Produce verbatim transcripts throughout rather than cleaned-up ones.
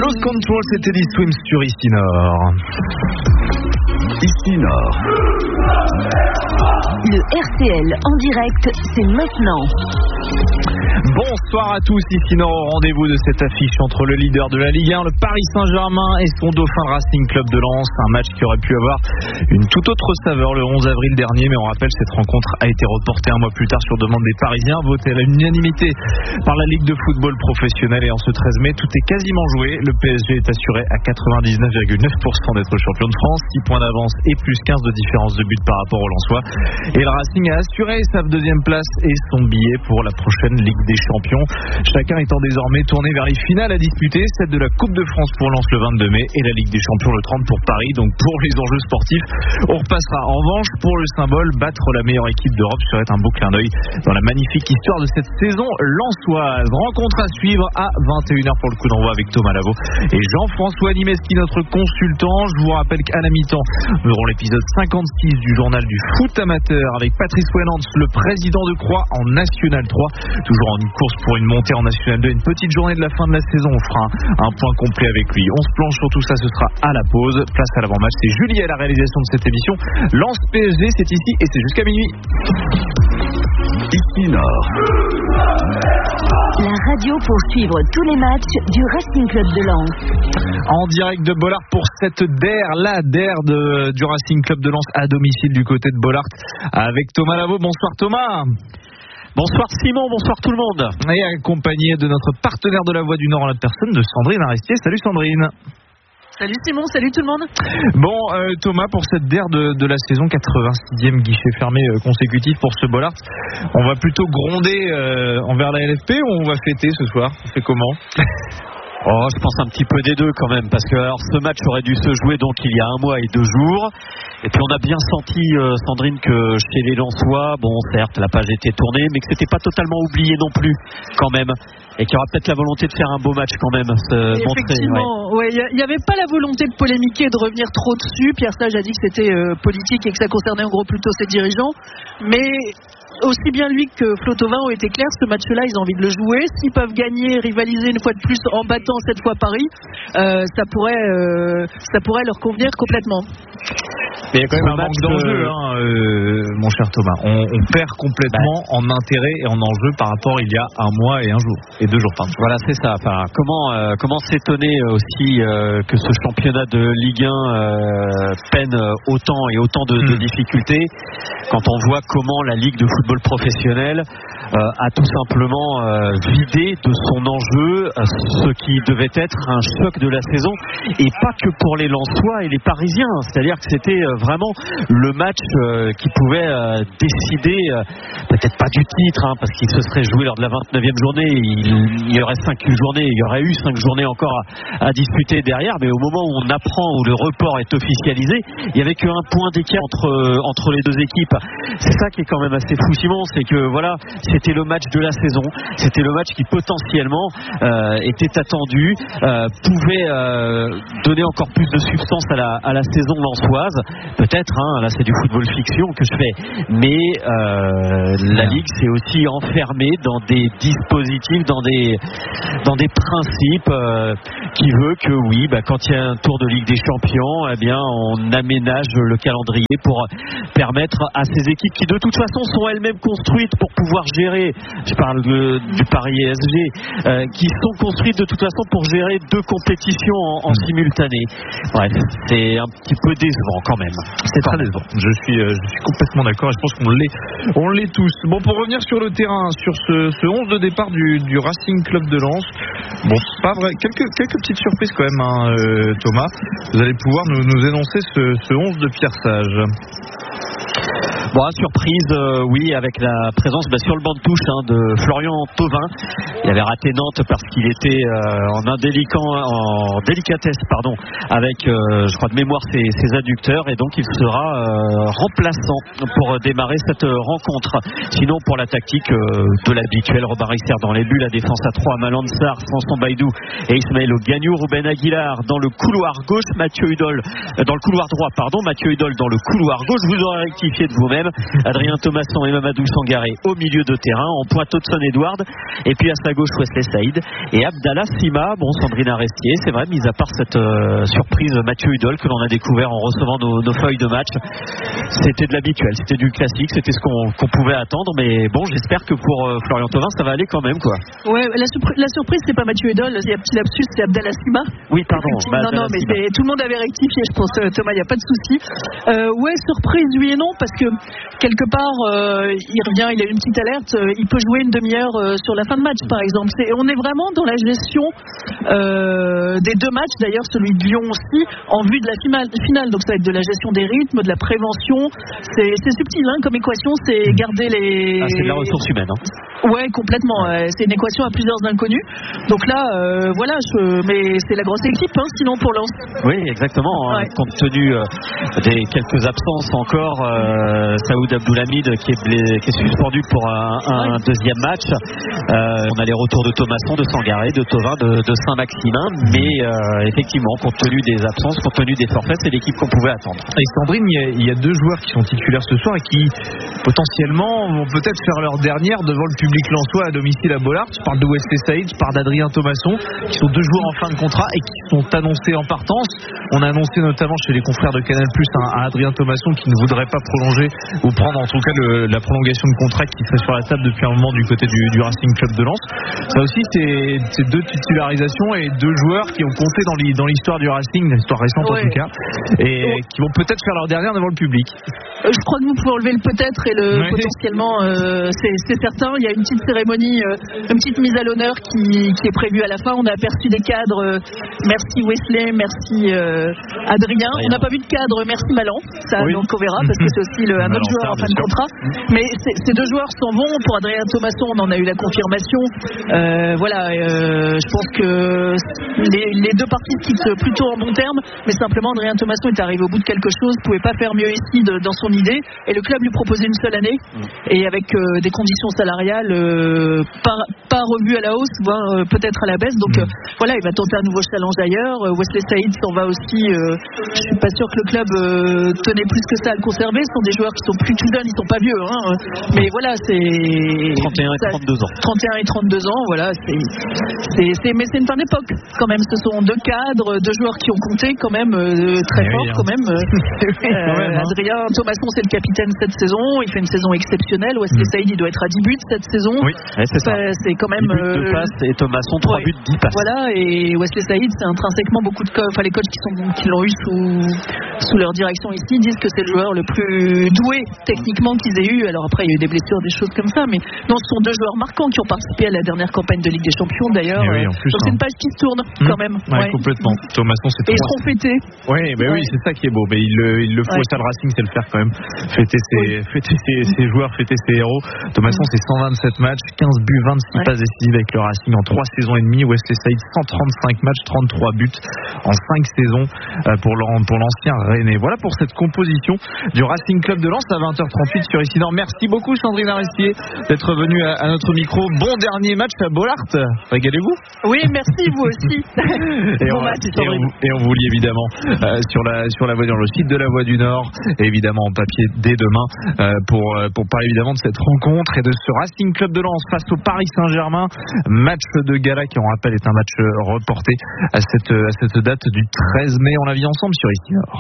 Lose Control, c'était des Swims sur Ici Nord. Ici Nord. Le R T L en direct, c'est maintenant. Bonsoir à tous, ici Nord au rendez-vous de cette affiche entre le leader de la Ligue un, le Paris Saint-Germain, et son dauphin Racing Club de Lens. Un match qui aurait pu avoir une toute autre saveur le onze avril dernier, mais on rappelle, cette rencontre a été reportée un mois plus tard sur demande des Parisiens, votée à l'unanimité par la Ligue de football professionnel. Et en ce treize mai, tout est quasiment joué. Le P S G est assuré à quatre-vingt-dix-neuf virgule neuf pour cent d'être champion de France, six points d'avance et plus quinze de différence de but par rapport au Lensois. Et le Racing a assuré sa deuxième place et son billet pour la prochaine Ligue des Champions. Chacun étant désormais tourné vers les finales à disputer, celle de la Coupe de France pour Lens le vingt-deux mai et la Ligue des Champions le trente pour Paris. Donc pour les enjeux sportifs, on repassera. En revanche, pour le symbole, battre la meilleure équipe d'Europe serait un beau clin d'œil dans la magnifique histoire de cette saison lensoise. Rencontre à suivre à vingt et une heures pour le coup d'envoi avec Thomas Lavaux et Jean-François Nimeski, notre consultant. Je vous rappelle qu'à la mi-temps, nous aurons l'épisode cinquante-six du journal du foot amateur avec Patrice Wenantz, le président de Croix en National trois, toujours en une course pour une montée en National deux. Une petite journée de la fin de la saison, on fera un, un point complet avec lui. On se plonge sur tout ça, ce sera à la pause. Place à l'avant-match, c'est Julie à la réalisation de cette émission. Lens P S G, c'est ici et c'est jusqu'à minuit. Ici Nord. La radio pour suivre tous les matchs du Racing Club de Lens. En direct de Bollaert pour cette D E R, la D E R de, du Racing Club de Lens à domicile du côté de Bollaert avec Thomas Lavaux. Bonsoir Thomas. Bonsoir Simon, bonsoir tout le monde. Et accompagné de notre partenaire de la Voix du Nord en la personne de Sandrine Arestier. Salut Sandrine. Salut Simon, salut tout le monde. Bon euh, Thomas, pour cette D E R de, de la saison, quatre-vingt-sixième guichet fermé euh, consécutif pour ce Bollaert, on va plutôt gronder euh, envers la L F P ou on va fêter ce soir? On fait comment? Oh, je pense un petit peu des deux quand même, parce que alors, ce match aurait dû se jouer donc il y a un mois et deux jours. Et puis on a bien senti, euh, Sandrine, que chez les Lensois, bon certes la page était tournée, mais que c'était pas totalement oublié non plus quand même. Et qu'il y aura peut-être la volonté de faire un beau match quand même. Se Effectivement, il ouais. n'y avait pas la volonté de polémiquer et de revenir trop dessus. Pierre Sage a dit que c'était euh, politique et que ça concernait en gros plutôt ses dirigeants. Mais aussi bien lui que Flo Thauvin ont été clairs, ce match-là, ils ont envie de le jouer. S'ils peuvent gagner, rivaliser une fois de plus en battant cette fois Paris, euh, ça, pourrait, euh, ça pourrait leur convenir complètement. Mais il y a quand même un manque d'enjeu, hein, euh, mon cher Thomas. On, on perd complètement bah. en intérêt et en enjeu par rapport il y a un mois et un jour et deux jours pardon. Voilà, c'est ça. Enfin, comment euh, comment s'étonner aussi euh, que ce championnat de Ligue un euh, peine autant et autant de, mmh. de difficultés quand on voit comment la Ligue de football professionnel euh, a tout simplement euh, vidé de son enjeu euh, ce qui devait être un choc de la saison, et pas que pour les Lensois et les Parisiens. C'est-à-dire que c'était euh, vraiment le match euh, qui pouvait euh, décider, euh, peut-être pas du titre, hein, parce qu'il se serait joué lors de la vingt-neuvième journée, il, il y aurait cinq journées, il y aurait eu cinq journées encore à, à disputer derrière, mais au moment où on apprend, où le report est officialisé, il n'y avait qu'un point d'écart entre, euh, entre les deux équipes. C'est ça qui est quand même assez fou, Simon, c'est que voilà, c'était le match de la saison, c'était le match qui potentiellement euh, était attendu, euh, pouvait euh, donner encore plus de substance à la, à la saison lensoise. Peut-être, hein, là c'est du football fiction que je fais, mais euh, la Ligue s'est aussi enfermée dans des dispositifs, dans des, dans des principes euh, qui veut que oui, bah, quand il y a un tour de Ligue des Champions, eh bien on aménage le calendrier pour permettre à ces équipes qui de toute façon sont elles-mêmes construites pour pouvoir gérer, je parle de, du Paris S G, euh, qui sont construites de toute façon pour gérer deux compétitions en, en simultané. Bref, c'est un petit peu décevant quand même. C'est très décevant. Je suis, euh, je suis complètement d'accord et je pense qu'on l'est, on l'est tous. Bon, pour revenir sur le terrain, sur ce, ce onze de départ du, du Racing Club de Lens, bon, pas vrai, quelques, quelques petites surprises quand même, hein, euh, Thomas. Vous allez pouvoir nous, nous énoncer ce, ce onze de Pierre Sage. Bon, surprise, euh, oui, avec la présence bah, sur le banc de touche hein, de Florian Thauvin. Il avait raté Nantes parce qu'il était euh, en indélicat, en délicatesse, pardon, avec, euh, je crois de mémoire, ses, ses adducteurs, et donc il sera euh, remplaçant pour démarrer cette rencontre. Sinon, pour la tactique euh, de l'habituel, Robin Risser dans les buts, la défense à trois, Malansar, François Baïdou et Ismaël Gagnou, Ruben Aguilar dans le couloir gauche, Mathieu Hudol euh, dans le couloir droit, pardon, Mathieu Hudol dans le couloir gauche. Vous aurez rectifié de vous-même. même. Adrien Thomasson et Mamadou Sangaré au milieu de terrain. En pointe Hudson Edward. Et puis à sa gauche, Wesley Saïd. Et Abdallah Sima, bon, Sandrine Arestier. C'est vrai, mis à part cette euh, surprise Mathieu Hudol que l'on a découvert en recevant nos, nos feuilles de match. C'était de l'habituel, c'était du classique, c'était ce qu'on, qu'on pouvait attendre. Mais bon, j'espère que pour euh, Florian Thauvin, ça va aller quand même, quoi. Ouais, la, surpri- la surprise, c'est pas Mathieu Hudol. Il y a un petit lapsus, c'est Abdallah Sima. Oui, pardon. Bah, non, non, mais c'est, tout le monde avait rectifié, je pense, Thomas, il n'y a pas de souci. Euh, ouais, surprise, oui et non, parce que quelque part, euh, il revient, il a une petite alerte, euh, il peut jouer une demi-heure euh, sur la fin de match, par exemple. C'est, on est vraiment dans la gestion euh, des deux matchs, d'ailleurs, celui de Lyon aussi, en vue de la finale. finale. Donc, ça va être de la gestion des rythmes, de la prévention. C'est, c'est subtil, hein, comme équation, c'est garder les. Ah, c'est de la ressource humaine, hein. Ouais, complètement. Euh, c'est une équation à plusieurs inconnus. Donc là, euh, voilà, je... mais c'est la grosse équipe, hein, sinon pour Lens. Oui, exactement. Hein, ouais. Compte tenu euh, des quelques absences encore, euh, Saoud Abdoulhamid qui est, blé... qui est suspendu pour un, un ouais. deuxième match. Euh, on a les retours de Thomasson, de Sangaré, de Thauvin, de, de Saint-Maximin. Mais euh, effectivement, compte tenu des absences, compte tenu des forfaits, c'est l'équipe qu'on pouvait attendre. Et Sandrine, il y, a, il y a deux joueurs qui sont titulaires ce soir et qui potentiellement vont peut-être faire leur dernière devant le public lensois à domicile à Bollaert. Je parle de Wesley Saïd, je parle d'Adrien Thomasson, qui sont deux joueurs en fin de contrat et qui sont annoncés en partance. On a annoncé notamment chez les confrères de Canal Plus à, à Adrien Thomasson qui ne voudrait pas prolonger ou prendre en tout cas le, la prolongation de contrat qui serait sur la table depuis un moment du côté du, du Racing Club de Lens. Ça aussi, c'est, c'est deux titularisations et deux joueurs qui ont compté dans, dans l'histoire du Racing, l'histoire récente ouais. en tout cas, et ouais. qui vont peut-être faire leur dernière devant le public. Euh, je crois que vous pouvez enlever le peut-être et le ouais. potentiellement, euh, c'est, c'est certain. Il y a une petite cérémonie, euh, une petite mise à l'honneur qui, qui est prévue à la fin. On a aperçu des cadres. Euh, merci Wesley, merci euh, Adrien. Rien. On n'a pas vu de cadre. Merci Malan. Ça, oui. donc on verra parce que c'est aussi le, un autre Malan, joueur en fin de contrat. Mais ces deux joueurs s'en vont. Pour Adrien Thomasson, on en a eu la confirmation. Euh, voilà. Euh, je pense que les, les deux parties quittent plutôt en bon terme. Mais simplement, Adrien Thomasson est arrivé au bout de quelque chose. Ne pouvait pas faire mieux ici de, dans son idée. Et le club lui proposait une seule année et avec euh, des conditions salariales euh, pas, pas revues à la hausse, voire euh, peut-être à la baisse. Donc mmh. euh, voilà, il va tenter un nouveau challenge ailleurs. Euh, Wesley Saïd s'en va aussi. Euh, je suis pas sûr que le club euh, tenait plus que ça à le conserver. Ce sont des joueurs qui sont plus tout jeunes, ils sont pas vieux. Hein, mais voilà, c'est trente et un et trente-deux ans. trente et un et trente-deux ans, voilà. C'est, c'est, c'est, mais c'est une fin d'époque quand même. Ce sont deux cadres, deux joueurs qui ont compté quand même euh, très oui, fort hein. quand même. Euh, quand même hein. Adrien Thomasson, c'est le capitaine cette saison. Il fait une saison exceptionnelle. Wesley mmh. Saïd, il doit être à dix buts cette saison. Oui, c'est ça. C'est quand même. dix buts, deux passes et Thomasson, trois ouais. buts, dix passes. Voilà, et Wesley Saïd, c'est intrinsèquement beaucoup de coachs, enfin les coachs qui, sont, qui l'ont eu sous, sous leur direction ici disent que c'est le joueur le plus doué techniquement qu'ils aient eu. Alors après, il y a eu des blessures, des choses comme ça, mais non, ce sont deux joueurs marquants qui ont participé à la dernière campagne de Ligue des Champions d'ailleurs. Oui, en plus, donc c'est une page qui se tourne mmh. quand même. Ouais, ouais. Complètement. Thomasson, c'est. Et ils seront fêtés. Oui, bah ouais. oui, c'est ça qui est beau. Mais il le, il le faut. Ouais. Ça, le Racing, c'est le faire quand même. Fêter ses, oui. fêter ses, ses joueurs, fêter ses héros. Thomasson, c'est cent vingt-sept matchs, quinze buts, vingt-six ouais. passes décisives avec le Racing en trois saisons et demie. Wesley Saïd, cent trente-cinq matchs, trente-trois buts en cinq saisons pour l'ancien Rennais. Voilà pour cette composition du Racing Club de Lens à vingt heures trente-huit sur Ici Nord. Merci beaucoup Sandrine Arestier d'être venue à, à notre micro. Bon dernier match à Bollaert. Régalez-vous. Oui, merci vous aussi. et, bon on, match, et, on, et on vous lit évidemment euh, sur la sur la voie sur le site de la Voix du Nord et évidemment en papier dès demain euh, pour pour parler évidemment de cette rencontre et de ce Racing Club de Lens face au Paris Saint-Germain. Match de gala qui, on rappelle, est un match reporté à cette à cette date du treize mai. On la vit ensemble sur Ici Nord.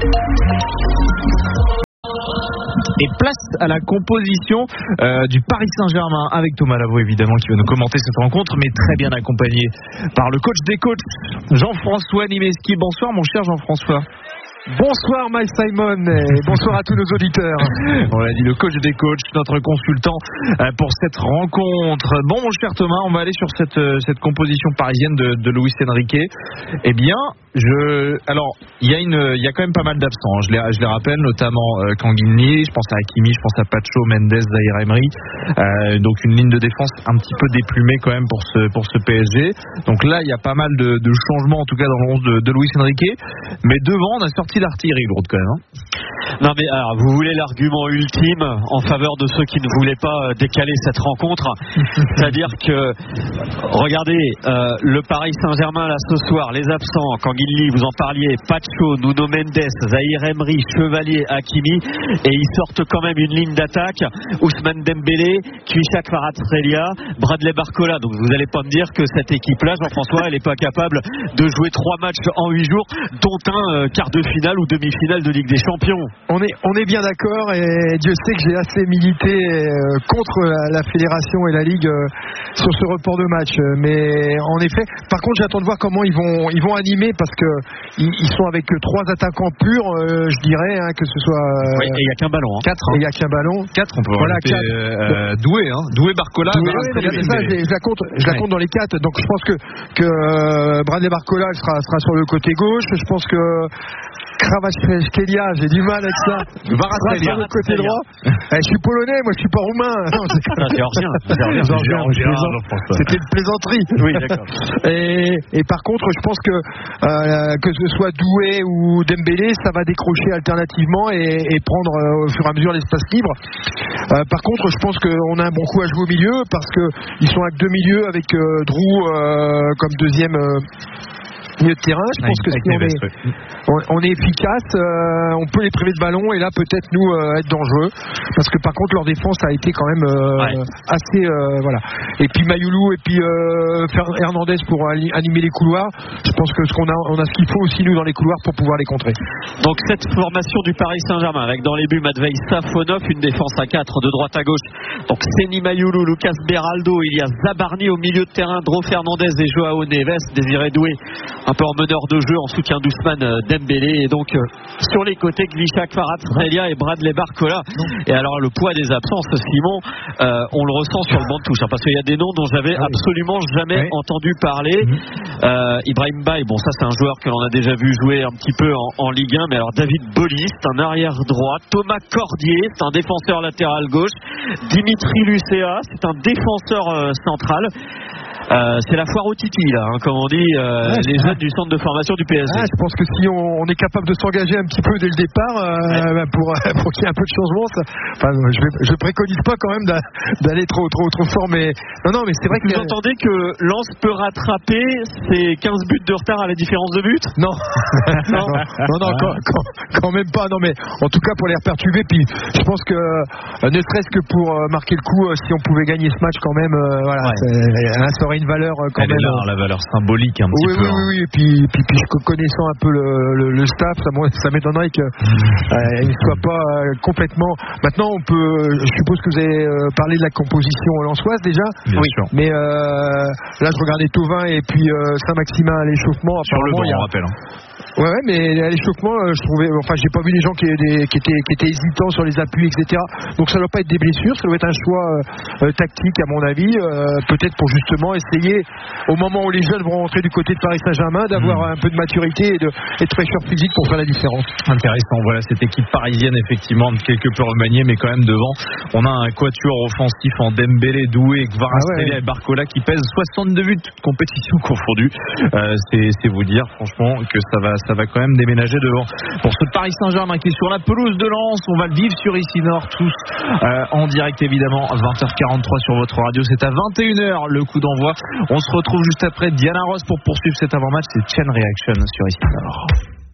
Et place à la composition euh, du Paris Saint-Germain avec Thomas Lavaux évidemment qui va nous commenter cette rencontre, mais très bien accompagné par le coach des coachs Jean-François Nimeski. Bonsoir mon cher Jean-François. Bonsoir Mike Simon et bonsoir à tous nos auditeurs. On l'a dit, le coach des coachs, notre consultant pour cette rencontre. Bon mon cher Thomas, on va aller sur cette, cette composition parisienne de, de Luis Enrique. Eh bien, je, alors il y a une, il y a quand même pas mal d'absents. Je les, je les rappelle, notamment euh, Kanguini, je pense à Hakimi, je pense à Pacho, Mendes, Zahir Emery. Euh, donc une ligne de défense un petit peu déplumée quand même pour ce pour ce P S G. Donc là, il y a pas mal de, de changements en tout cas dans le onze de, de Luis Enrique. Mais devant, on a sorti l'artillerie lourde quand même. Hein. Non mais alors, vous voulez l'argument ultime en faveur de ceux qui ne voulaient pas décaler cette rencontre, c'est-à-dire que regardez euh, le Paris Saint-Germain là ce soir, les absents, Kanguini Bailly, vous en parliez, Pacho, Nuno Mendes, Zahir Emery, Chevalier, Hakimi, et ils sortent quand même une ligne d'attaque. Ousmane Dembélé, Kvisha Kvaratskhelia, Bradley Barcola. Donc vous n'allez pas me dire que cette équipe-là, Jean-François, elle n'est pas capable de jouer trois matchs en huit jours, dont un euh, quart de finale ou demi-finale de Ligue des Champions. On est, on est bien d'accord, et Dieu sait que j'ai assez milité euh, contre la, la fédération et la Ligue euh, sur ce report de match. Mais en effet, par contre, j'attends de voir comment ils vont, ils vont animer, parce que ils, ils sont avec trois attaquants purs, euh, je dirais, hein, que ce soit. Euh, oui, et il n'y a qu'un ballon. Hein. Quatre. Et il n'y a qu'un ballon. Quatre, on peut voilà, rajouter euh, Doué, hein. Doué, Barcola. Doué, ouais, c'est ça, je, je la compte, je la compte dans les quatre. Donc je pense que, que euh, Bradley Barcola sera, sera sur le côté gauche. Je pense que Kvaratskhelia, j'ai du mal avec ça. Kvaratskhelia sur le côté droit. Eh, je suis polonais, moi je suis pas roumain. Non, c'est géorgien. C'était une plaisanterie. Oui, d'accord. Et, et par contre, je pense que euh, que ce soit Doué ou Dembélé, ça va décrocher alternativement et, et prendre euh, au fur et à mesure l'espace libre. Euh, par contre, je pense qu'on a un bon coup à jouer au milieu, parce qu'ils sont avec deux milieux, avec euh, Drew euh, comme deuxième euh, milieu de terrain. Je pense que si on est, on, on est efficace, euh, on peut les priver de ballon, et là peut-être nous euh, être dangereux, parce que par contre leur défense a été quand même euh, ouais. assez euh, voilà. Et puis Mayoulou et puis euh, Hernandez pour animer les couloirs. Je pense que ce qu'on a, on a ce qu'il faut aussi nous dans les couloirs pour pouvoir les contrer. Donc cette formation du Paris Saint-Germain, avec dans les buts Matvei Safonov, une défense à quatre de droite à gauche. Donc Seny Mayoulou, Lucas Beraldo, il y a Zabarni au milieu de terrain, Dro Fernandez et Joao Neves, Désiré Doué un peu en meneur de jeu en soutien d'Ousmane Dembélé, et donc euh, sur les côtés Kvisha Kvaratskhelia et Bradley Barcola. Et alors le poids des absences, Simon, euh, on le ressent sur le banc de touche, hein, parce qu'il y a des noms dont j'avais oui. absolument jamais oui. entendu parler. Mm-hmm. euh, Ibrahim Baye, bon ça c'est un joueur que l'on a déjà vu jouer un petit peu en, en Ligue un, mais alors David Bolly, c'est un arrière droit. Thomas Cordier, c'est un défenseur latéral gauche. Dimitri Lucea, c'est un défenseur euh, central. Euh, c'est la foire au titi là, hein, comme on dit, euh, ouais, les jeunes du centre de formation du P S G. Ouais, je pense que si on, on est capable de s'engager un petit peu dès le départ, euh, ouais. pour, pour qu'il y ait un peu de changement, ça, enfin, je, vais, je préconise pas quand même d'aller trop trop trop fort, mais non non, mais c'est vrai que vous entendez que Lens peut rattraper ses quinze buts de retard à la différence de but. Non, non, non, non, quand, quand, quand même pas. Non, mais en tout cas pour les reperturber. Puis je pense que euh, ne serait-ce que pour euh, marquer le coup, euh, si on pouvait gagner ce match quand même, euh, voilà, ouais. ça aurait une valeur euh, quand Elle même. Là, la valeur symbolique un petit oui, peu. Oui, oui, oui. Et puis, puis, puis connaissant un peu le, le, le staff, ça, ça m'étonnerait qu'il euh, ne soit pas euh, complètement. Maintenant, on peut. Je suppose que vous avez euh, parlé de la composition lensoise déjà. Bien oui. sûr. Mais euh, là, je regardais Thauvin et puis euh, Saint-Maximin à l'échauffement. Sur le banc, a... on rappelle. Hein. Ouais, ouais, mais à l'échauffement, euh, je trouvais, enfin, j'ai pas vu les gens qui, des, qui, étaient, qui étaient hésitants sur les appuis, et cetera. Donc ça doit pas être des blessures, ça doit être un choix euh, tactique à mon avis, euh, peut-être pour justement essayer, au moment où les jeunes vont rentrer du côté de Paris Saint-Germain, d'avoir mmh. un peu de maturité et de, et de fraîcheur physique pour faire la différence. Intéressant, voilà cette équipe parisienne effectivement quelque peu remaniée, mais quand même devant, on a un quatuor offensif en Dembélé, Doué, Kvaratskhelia ah ouais. et Barcola qui pèsent soixante-deux buts, compétition confondue. Euh, c'est, c'est vous dire franchement que ça va ça va quand même déménager devant. Pour ce Paris Saint-Germain qui est sur la pelouse de Lens, on va le vivre sur Ici Nord tous euh, en direct évidemment à vingt heures quarante-trois sur votre radio. C'est à vingt et une heures le coup d'envoi. On se retrouve juste après Diana Ross pour poursuivre cet avant-match. C'est Chain Reaction sur Ici Nord.